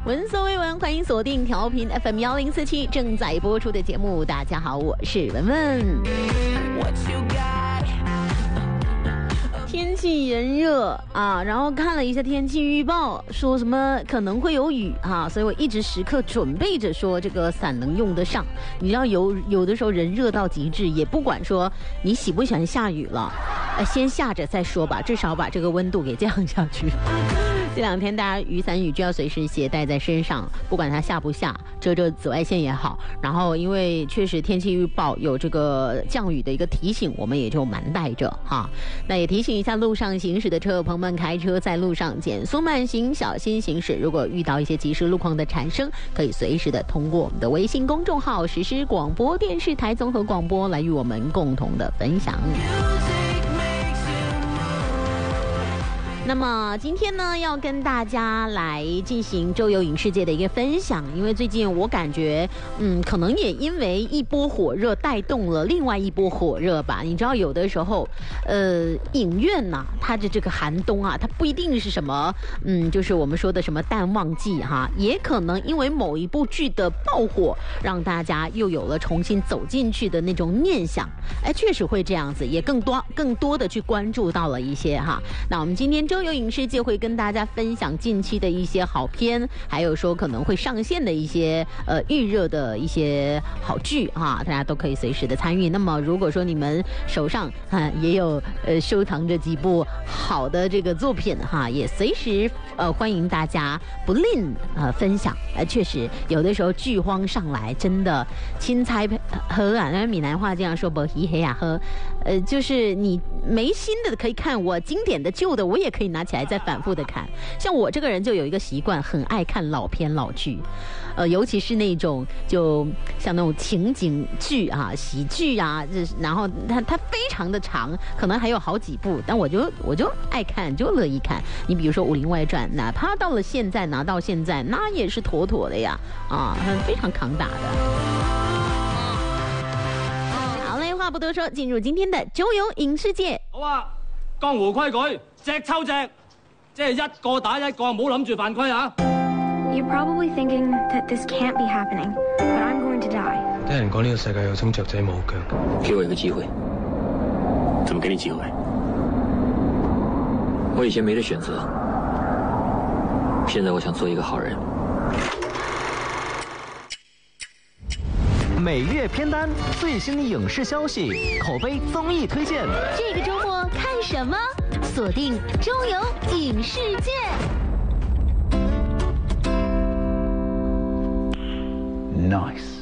闻所未闻，欢迎锁定调频 FM1047正在播出的节目。大家好，我是文文。天气炎热啊，然后看了一下天气预报，说什么可能会有雨啊，所以我一直时刻准备着说这个伞能用得上。你知道有的时候人热到极致，也不管说你喜不喜欢下雨了，先下着再说吧，至少把这个温度给降下去。这两天大家雨伞雨具要随时携带在身上，不管它下不下，遮紫外线也好。然后因为确实天气预报有这个降雨的一个提醒，我们也就蛮带着哈。那也提醒一下路上行驶的车友朋友们，开车在路上减速慢行，小心行驶。如果遇到一些即时路况的产生，可以随时的通过我们的微信公众号实施广播电视台综合广播来与我们共同的分享。那么今天呢，要跟大家来进行周游影视界的一个分享，因为最近我感觉，可能也因为一波火热带动了另外一波火热吧。你知道，有的时候，影院呐，它的这个寒冬啊，它不一定是什么，就是我们说的什么淡旺季哈，也可能因为某一部剧的爆火，让大家又有了重新走进去的那种念想。确实会这样子，也更多的去关注到了一些哈。那我们今天周游影视界会跟大家分享近期的一些好片，还有说可能会上线的一些预热的一些好剧啊，大家都可以随时的参与。那么如果说你们手上也有收藏着几部好的这个作品哈，也随时欢迎大家不吝分享。确实有的时候剧荒上来，真的青菜喝啊，那闽南话这样说，不黑黑啊喝，就是你没新的可以看，我经典的旧的我也可以拿起来再反复的看。像我这个人就有一个习惯，很爱看老片老剧，尤其是那种就像那种情景剧啊、喜剧啊，然后它非常的长，可能还有好几部，但我就爱看，就乐意看。你比如说《武林外传》，哪怕到了现在拿到现在，那也是妥妥的呀，非常扛打的。話不多說，進入今天的周遊影視界。 好啊，江湖規矩，隻抽隻，即係一個打一個，唔好諗住犯規啊。 You're probably thinking that this can't be happening, but I'm going to die. 聽人講呢個世界有種雀仔冇腳。 給我一個機會。怎麼給你機會？我以前沒得選擇，現在我想做一個好人。 每月片单，最新影视消息，口碑综艺推荐。 这个周末看什么？锁定周游影视界。 Nice。